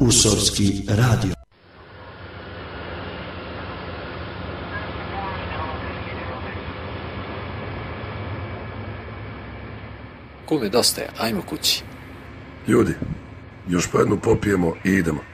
Usorski radio. Kume, dosta je, ajmo kući. Ljudi, još po jednu popijemo i idemo.